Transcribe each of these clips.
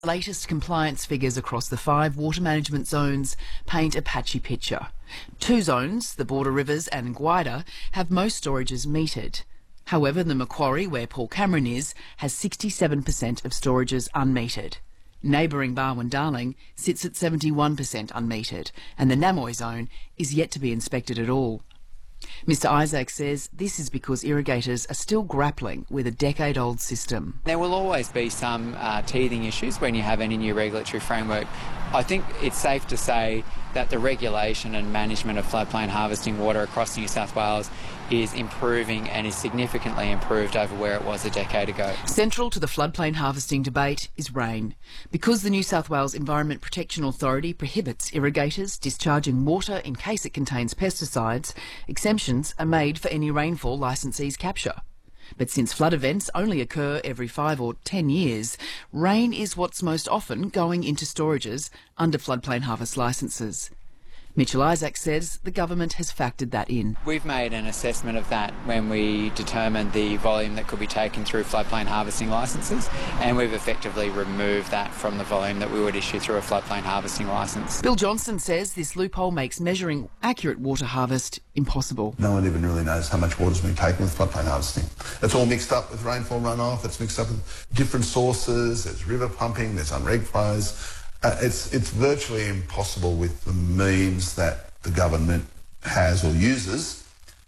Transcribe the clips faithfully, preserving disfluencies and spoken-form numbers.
The latest compliance figures across the five water management zones paint a patchy picture. Two zones, the Border Rivers and Gwydir, have most storages metered. However, the Macquarie, where Paul Cameron is, has sixty-seven percent of storages unmetered. Neighbouring Barwon-Darling sits at seventy-one percent unmetered, and the Namoy zone is yet to be inspected at all. Mister Isaac says this is because irrigators are still grappling with a decade-old system. There will always be some uh, teething issues when you have any new regulatory framework. I think it's safe to say that the regulation and management of floodplain harvesting water across New South Wales is improving and is significantly improved over where it was a decade ago. Central to the floodplain harvesting debate is rain. Because the New South Wales Environment Protection Authority prohibits irrigators discharging water in case it contains pesticides, exemptions are made for any rainfall licensees capture. But since flood events only occur every five or ten years, rain is what's most often going into storages under floodplain harvest licences. Mitchell Isaac says the government has factored that in. We've made an assessment of that when we determined the volume that could be taken through floodplain harvesting licences, and we've effectively removed that from the volume that we would issue through a floodplain harvesting licence. Bill Johnson says this loophole makes measuring accurate water harvest impossible. No one even really knows how much water's been taken with floodplain harvesting. It's all mixed up with rainfall runoff, it's mixed up with different sources, there's river pumping, there's unreg flows. Uh, it's, it's virtually impossible with the means that the government has or uses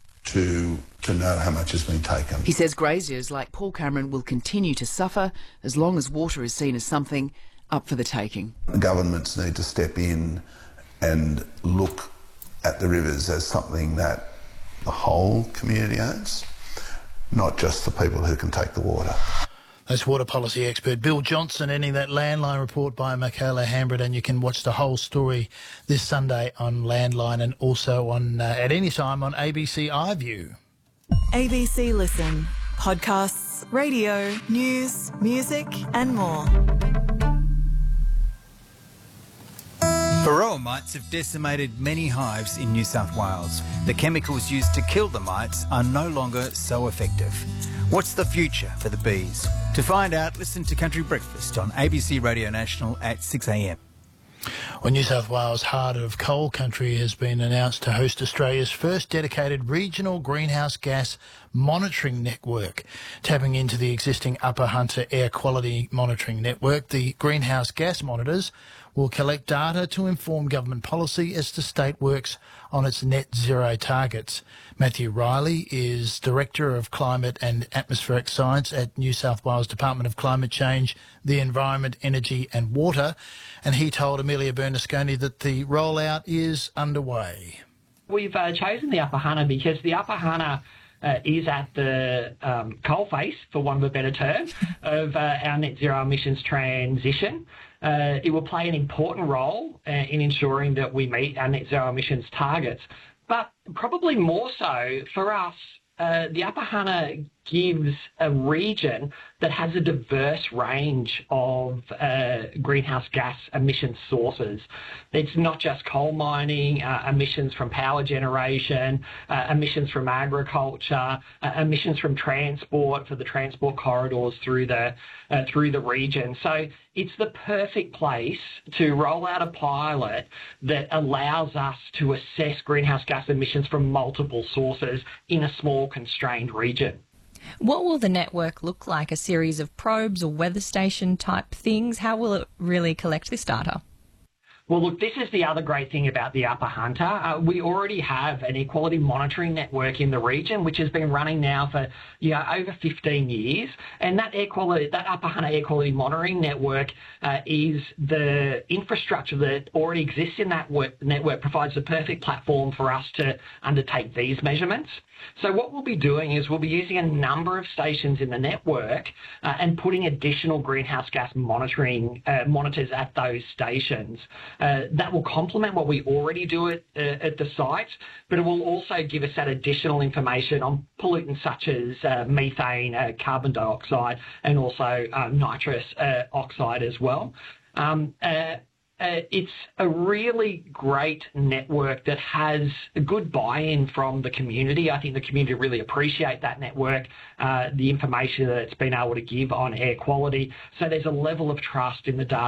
to, to know how much has been taken. He says graziers like Paul Cameron will continue to suffer as long as water is seen as something up for the taking. Governments need to step in and look at the rivers as something that the whole community owns, not just the people who can take the water. That's water policy expert Bill Johnson ending that Landline report by Michaela Hambred, and you can watch the whole story this Sunday on Landline and also on uh, at any time on A B C iView. A B C Listen. Podcasts, radio, news, music and more. Varroa mites have decimated many hives in New South Wales. The chemicals used to kill the mites are no longer so effective. What's the future for the bees? To find out, listen to Country Breakfast on A B C Radio National at six a m. Well, New South Wales' Heart of Coal Country has been announced to host Australia's first dedicated regional greenhouse gas monitoring network. Tapping into the existing Upper Hunter Air Quality Monitoring Network, the greenhouse gas monitors will collect data to inform government policy as the state works on its net zero targets. Matthew Riley is Director of Climate and Atmospheric Science at New South Wales Department of Climate Change, the Environment, Energy and Water, and he told Amelia Bernasconi that the rollout is underway. We've uh, chosen the Upper Hunter because the Upper Hunter Uh, is at the um, coalface, for want of a better term, of uh, our net zero emissions transition. Uh, it will play an important role uh, in ensuring that we meet our net zero emissions targets. But probably more so for us, uh, the Upper Hunter gives a region that has a diverse range of uh, greenhouse gas emission sources. It's not just coal mining, uh, emissions from power generation, uh, emissions from agriculture, uh, emissions from transport for the transport corridors through the uh, through the region. So it's the perfect place to roll out a pilot that allows us to assess greenhouse gas emissions from multiple sources in a small constrained region. What will the network look like? A series of probes or weather station type things? How will it really collect this data? Well, look, this is the other great thing about the Upper Hunter. Uh, we already have an air quality monitoring network in the region, which has been running now for you know, over fifteen years. And that air quality, that Upper Hunter air quality monitoring network uh, is the infrastructure that already exists in that work, network, provides the perfect platform for us to undertake these measurements. So what we'll be doing is we'll be using a number of stations in the network uh, and putting additional greenhouse gas monitoring uh, monitors at those stations. Uh, that will complement what we already do at, uh, at the site, but it will also give us that additional information on pollutants such as uh, methane, uh, carbon dioxide, and also uh, nitrous uh, oxide as well. Um, uh, Uh, it's a really great network that has a good buy-in from the community. I think the community really appreciate that network, uh, the information that it's been able to give on air quality. So there's a level of trust in the data